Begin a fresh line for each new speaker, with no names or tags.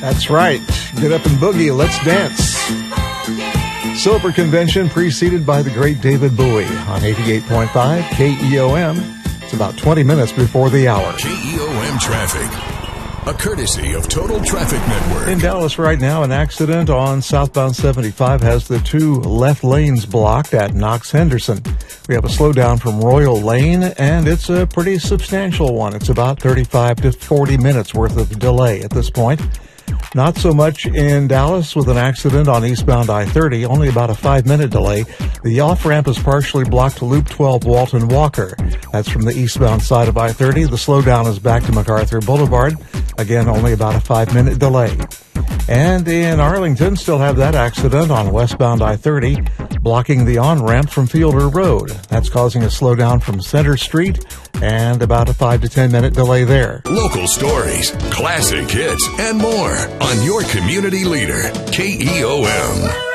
That's right. Get up and boogie. Let's dance. Silver Convention preceded by the great David Bowie on 88.5 KEOM. It's about 20 minutes before the hour.
KEOM traffic, a courtesy of Total Traffic Network.
In Dallas right now, an accident on southbound 75 has the two left lanes blocked at Knox Henderson. We have a slowdown from Royal Lane, and it's a pretty substantial one. It's about 35 to 40 minutes worth of delay at this point. Not so much in Dallas with an accident on eastbound I-30, only about a 5-minute delay. The off-ramp is partially blocked to Loop 12 Walton Walker. That's from the eastbound side of I-30. The slowdown is back to MacArthur Boulevard. Again, only about a 5-minute delay. And in Arlington, still have that accident on westbound I-30, blocking the on-ramp from Fielder Road. That's causing a slowdown from Center Street and about a 5 to 10 minute delay there.
Local stories, classic hits, and more on your community leader, KEOM.